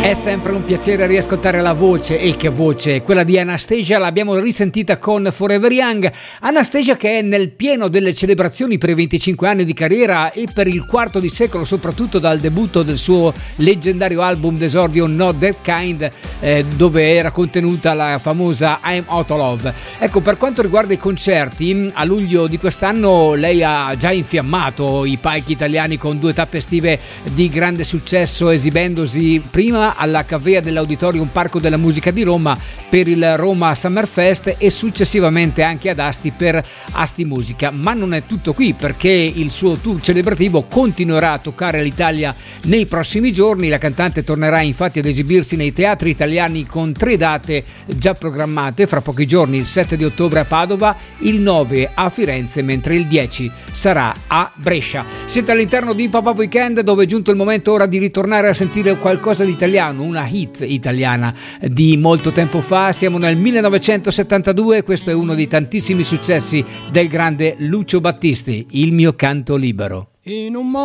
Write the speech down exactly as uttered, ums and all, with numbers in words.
È sempre un piacere riascoltare la voce, e che voce, quella di Anastacia. L'abbiamo risentita con Forever Young. Anastacia, che è nel pieno delle celebrazioni per i venticinque anni di carriera e per il quarto di secolo, soprattutto dal debutto del suo leggendario album d'esordio Not That Kind, eh, dove era contenuta la famosa I'm Out of Love. Ecco, per quanto riguarda i concerti, a luglio di quest'anno lei ha già infiammato i palchi italiani con due tappe estive di grande successo, esibendosi prima alla cavea dell'Auditorium Parco della Musica di Roma per il Roma Summer Fest e successivamente anche ad Asti per Asti Musica. Ma non è tutto qui, perché il suo tour celebrativo continuerà a toccare l'Italia nei prossimi giorni. La cantante tornerà infatti ad esibirsi nei teatri italiani con tre date già programmate: fra pochi giorni il sette di ottobre a Padova, il nove a Firenze, mentre il dieci sarà a Brescia. Siete all'interno di Pop-Up Weekend, dove è giunto il momento ora di ritornare a sentire qualcosa di italiano, una hit italiana di molto tempo fa. Siamo nel millenovecentosettantadue, questo è uno dei tantissimi successi del grande Lucio Battisti, Il mio canto libero. In un